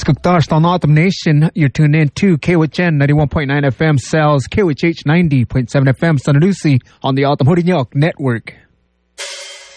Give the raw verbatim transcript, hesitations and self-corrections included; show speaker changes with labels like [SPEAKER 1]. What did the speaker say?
[SPEAKER 1] Skugtash on Autumn Nation. You're tuned in to K W H N ninety-one point nine F M, Cells, K W H H ninety point seven F M, San Lucy on the Autumn Hurinyok Network.